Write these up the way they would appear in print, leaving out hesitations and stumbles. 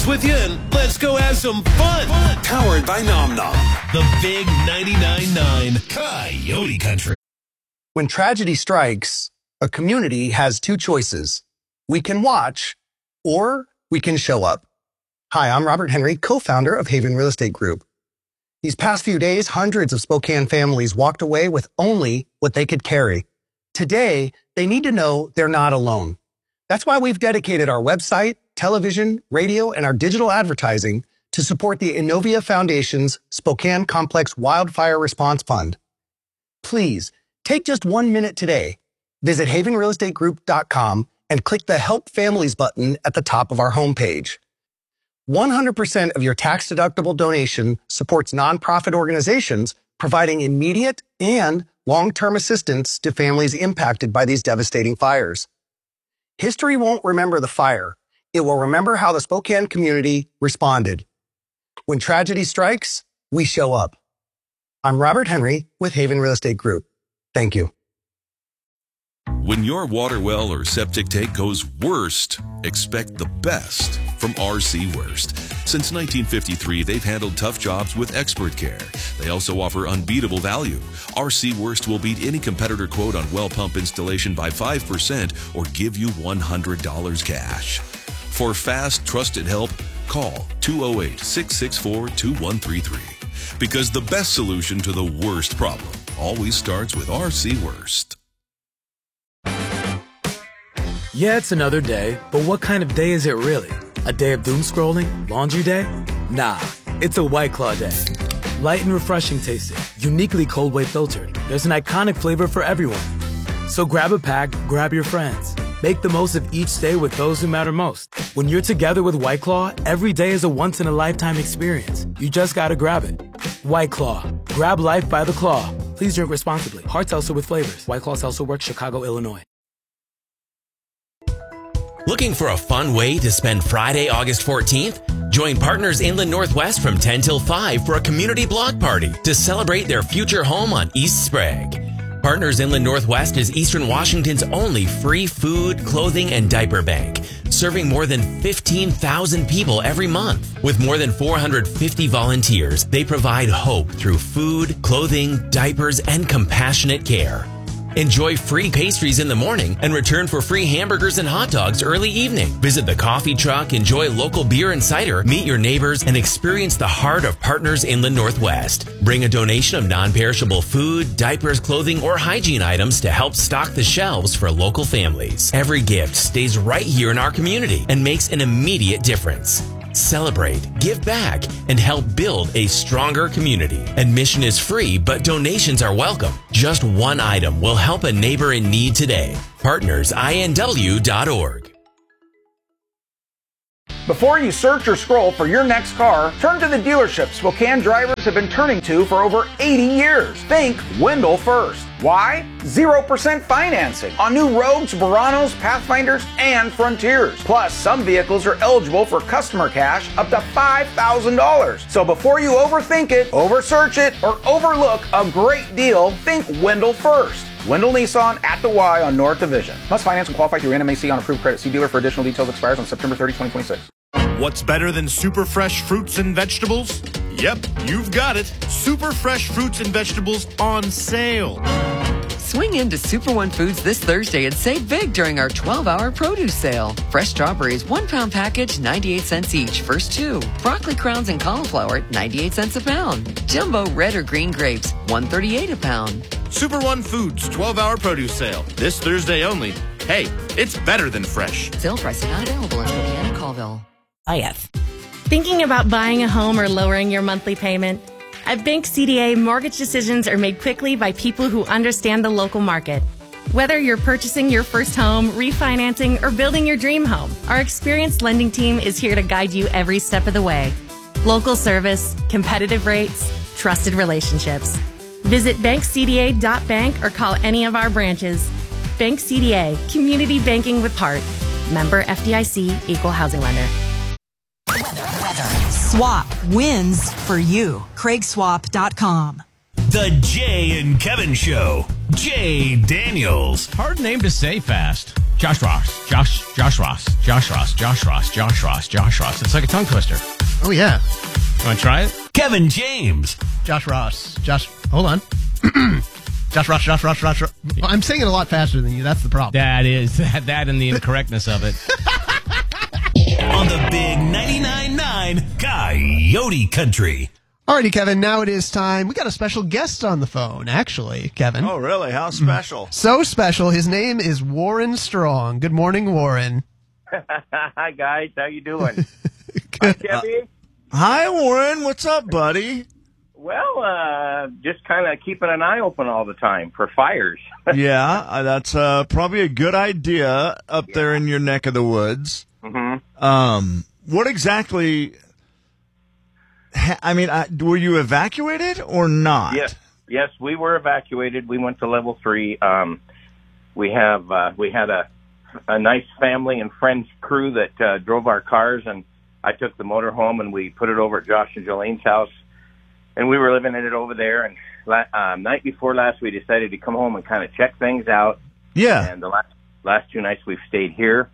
boys with you, and let's go have some fun. Powered by Nom Nom. The big 99.9 Coyote Country. When tragedy strikes, a community has two choices. We can watch, or we can show up. Hi, I'm Robert Henry, co-founder of Haven Real Estate Group. These past few days, hundreds of Spokane families walked away with only what they could carry. Today, they need to know they're not alone. That's why we've dedicated our website, television, radio, and our digital advertising to support the Innovia Foundation's Spokane Complex Wildfire Response Fund. Please, take just 1 minute today. Visit havenrealestategroup.com and click the Help Families button at the top of our homepage. 100% of your tax-deductible donation supports nonprofit organizations providing immediate and long-term assistance to families impacted by these devastating fires. History won't remember the fire. It will remember how the Spokane community responded. When tragedy strikes, we show up. I'm Robert Henry with Haven Real Estate Group. Thank you. When your water well or septic tank goes worst, expect the best from RC Worst. Since 1953, they've handled tough jobs with expert care. They also offer unbeatable value. RC Worst will beat any competitor quote on well pump installation by 5% or give you $100 cash. For fast, trusted help, call 208-664-2133. Because the best solution to the worst problem always starts with RC Worst. Yeah, it's another day, but what kind of day is it really? A day of doom scrolling? Laundry day? Nah, it's a White Claw day. Light and refreshing tasting, uniquely cold way filtered. There's an iconic flavor for everyone. So grab a pack, grab your friends. Make the most of each day with those who matter most. When you're together with White Claw, every day is a once-in-a-lifetime experience. You just gotta grab it. White Claw. Grab life by the claw. Please drink responsibly. Hard seltzer with flavors. White Claw Seltzer Works, Chicago, Illinois. Looking for a fun way to spend Friday, August 14th? Join Partners Inland Northwest from 10 till 5 for a community block party to celebrate their future home on East Sprague. Partners Inland Northwest is Eastern Washington's only free food, clothing, and diaper bank, serving more than 15,000 people every month. With more than 450 volunteers, they provide hope through food, clothing, diapers, and compassionate care. Enjoy free pastries in the morning and return for free hamburgers and hot dogs early evening. Visit the coffee truck, enjoy local beer and cider, meet your neighbors, and experience the heart of Partners Inland Northwest. Bring a donation of non-perishable food, diapers, clothing, or hygiene items to help stock the shelves for local families. Every gift stays right here in our community and makes an immediate difference. Celebrate, give back, and help build a stronger community. Admission is free, but donations are welcome. Just one item will help a neighbor in need today. PartnersINW.org. Before you search or scroll for your next car, turn to the dealership Spokane drivers have been turning to for over 80 years. Think Wendell First. Why? 0% financing on new Rogues, Buranos, Pathfinders, and Frontiers. Plus, some vehicles are eligible for customer cash up to $5,000. So before you overthink it, oversearch it, or overlook a great deal, think Wendell First. Wendell Nissan at the Y on North Division. Must finance and qualify through NMAC on approved credit. See dealer for additional details. Expires on September 30, 2026. What's better than super fresh fruits and vegetables? Yep, you've got it. Super fresh fruits and vegetables on sale. Swing into Super One Foods this Thursday and save big during our 12-hour produce sale. Fresh strawberries, 1 pound package, 98 cents each. First 2. Broccoli crowns and cauliflower, 98 cents a pound. Jumbo red or green grapes, $1.38 a pound. Super One Foods 12-hour produce sale. This Thursday only. Hey, it's better than fresh. Sale pricing not available in Spokane and Colville. IF. Thinking about buying a home or lowering your monthly payment? At Bank CDA, mortgage decisions are made quickly by people who understand the local market. Whether you're purchasing your first home, refinancing, or building your dream home, our experienced lending team is here to guide you every step of the way. Local service, competitive rates, trusted relationships. Visit bankcda.bank or call any of our branches. Bank CDA, community banking with heart. Member FDIC, equal housing lender. Swap wins for you. CraigSwap.com. The Jay and Kevin Show. Jay Daniels. Hard name to say fast. Josh Ross. Josh Ross. It's like a tongue twister. Oh, yeah. You want to try it? Kevin James. Josh Ross. Hold on. Josh Ross. Well, I'm saying it a lot faster than you. That's the problem. That is that and the incorrectness of it. On the big 99.9 Coyote Country. Alrighty, Kevin, now it is time. We got a special guest on the phone, actually, Kevin. Oh, really? How special? So special. His name is Warren Strong. Good morning, Warren. Hi, guys. How you doing? Hi, Kevin. Hi, Warren. What's up, buddy? Well, just kind of keeping an eye open all the time for fires. Yeah, that's probably a good idea up there in your neck of the woods. Mm-hmm. What exactly... I mean, were you evacuated or not? Yes, we were evacuated. We went to level 3. We had a nice family and friends crew that drove our cars, and I took the motor home and we put it over at Josh and Jolene's house, and we were living in it over there. And night before last, we decided to come home and kind of check things out. Yeah. And the last 2 nights we've stayed here.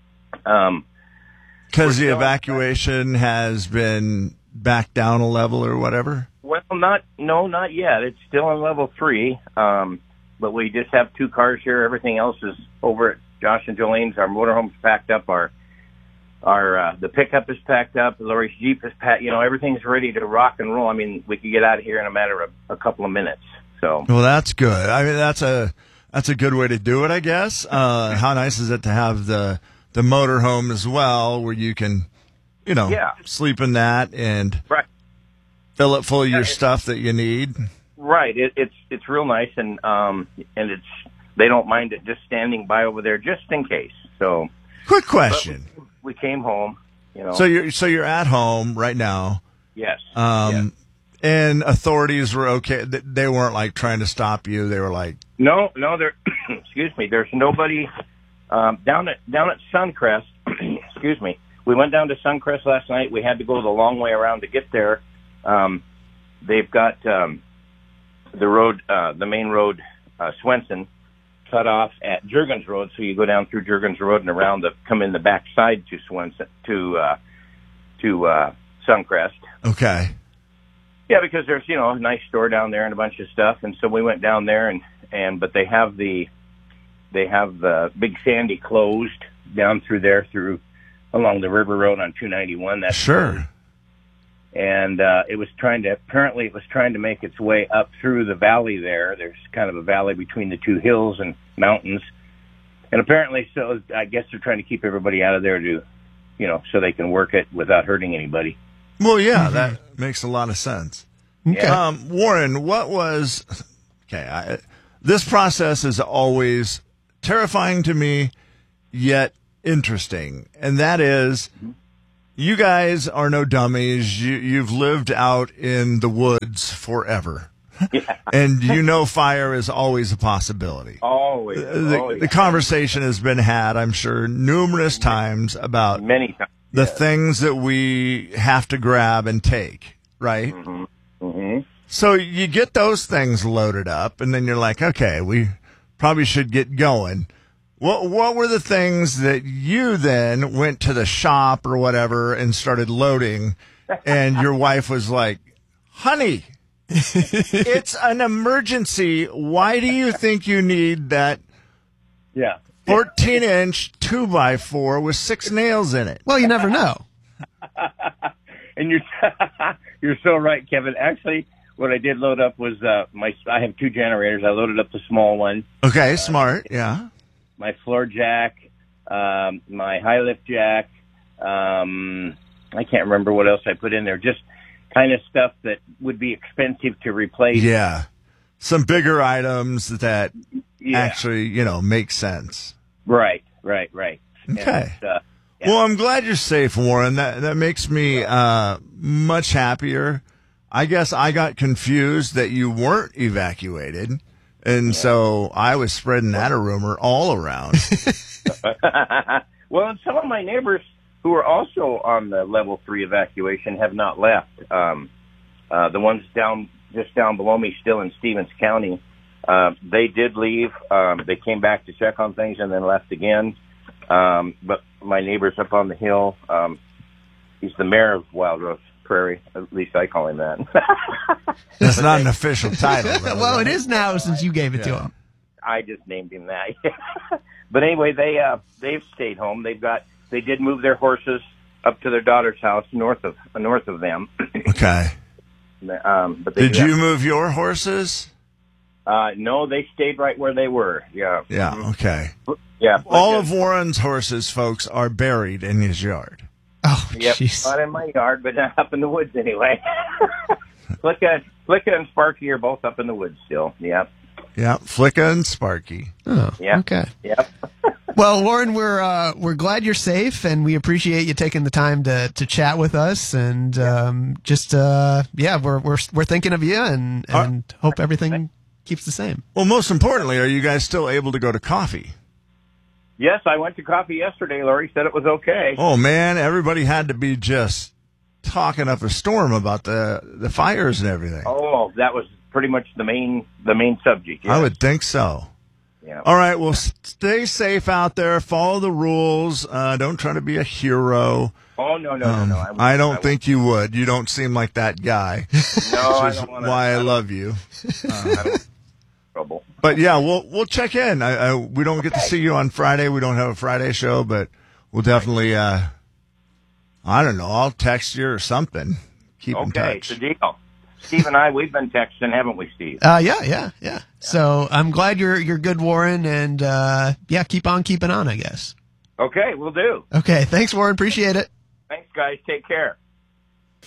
Because the evacuation has been back down a level or whatever? Well, not yet. It's still on level 3, but we just have 2 cars here. Everything else is over at Josh and Jolene's. Our motorhome's packed up. Our the pickup is packed up. Lori's Jeep is packed. Everything's ready to rock and roll. I mean, we could get out of here in a matter of a couple of minutes. So. Well, that's good. I mean, that's a good way to do it, I guess. How nice is it to have the motorhome as well, where you can, sleep in that and fill it full of your stuff that you need. Right. It's real nice, and they don't mind it just standing by over there just in case. So, quick question: we came home. So you're at home right now. Yes. And authorities were okay. They weren't like trying to stop you. They were like, no. There, excuse me. There's nobody down at Suncrest. Excuse me. We went down to Suncrest last night. We had to go the long way around to get there. They've got the road, the main road, Swenson, cut off at Jurgens Road. So you go down through Jurgens Road and around come in the back side to Swenson to Suncrest. Okay. Yeah, because there's a nice store down there and a bunch of stuff, and so we went down there but they have the Big Sandy closed down through there along the River Road on 291. That's sure. Closed. And it was trying to make its way up through the valley there. There's kind of a valley between the 2 hills and mountains. And apparently, so I guess they're trying to keep everybody out of there so they can work it without hurting anybody. Well, yeah, that makes a lot of sense. Okay. Warren, this process is always terrifying to me, yet interesting. And that is, you guys are no dummies. You've lived out in the woods forever. Yeah. And fire is always a possibility. Always. The conversation has been had, I'm sure, numerous times about many times. The things that we have to grab and take, right? Mm-hmm. Mm-hmm. So you get those things loaded up, and then you're like, okay, we probably should get going. What were the things that you then went to the shop or whatever and started loading, and your wife was like, honey, it's an emergency. Why do you think you need that 14-inch 2x4 with 6 nails in it? Well, you never know. And you're so right, Kevin. Actually, what I did load up was I have 2 generators. I loaded up the small one. Okay, smart. Yeah. My floor jack, my high lift jack. I can't remember what else I put in there. Just kind of stuff that would be expensive to replace. Yeah. Some bigger items that actually, make sense. Right. Okay. And, Well, I'm glad you're safe, Warren. That makes me much happier. I guess I got confused that you weren't evacuated, and so I was spreading that rumor all around. Well, some of my neighbors who are also on the level 3 evacuation have not left. The ones just down below me, still in Stevens County, They did leave. They came back to check on things and then left again. But my neighbor's up on the hill. He's the mayor of Wild Rose Prairie. At least I call him that. That's not an official title. Though, well, right? it is now since you gave it to him. I just named him that. But anyway, they've stayed home. They did move their horses up to their daughter's house north of them. Okay. But Did you move your horses? No, they stayed right where they were. Yeah. Yeah. Okay. Yeah. All of Warren's horses, folks, are buried in his yard. Oh, yep, jeez. not in my yard, but up in the woods anyway. Flicka and Sparky are both up in the woods still. Yep. Yeah, Flicka and Sparky. Oh, Yep. okay. Yep. Well, Warren, we're glad you're safe, and we appreciate you taking the time to chat with us, and we're thinking of you, and hope everything keeps the same. Well, most importantly, are you guys still able to go to coffee? Yes, I went to coffee yesterday. Laurie said it was okay. Oh man, everybody had to be just talking up a storm about the fires and everything. Oh, that was pretty much the main subject. Yes. I would think so. Yeah. All right, well, stay safe out there. Follow the rules. Don't try to be a hero. Oh, no. I don't think you would. You don't seem like that guy. No, which is why I love you. Trouble. But yeah, we'll check in. We don't get to see you on Friday. We don't have a Friday show, but we'll definitely. I don't know. I'll text you or something. Keep in touch. Okay, it's a deal. Steve and I, we've been texting, haven't we, Steve? Yeah. So I'm glad you're good, Warren, and keep on keeping on, I guess. Okay, we'll do. Okay, thanks, Warren. Appreciate it. Thanks, guys. Take care.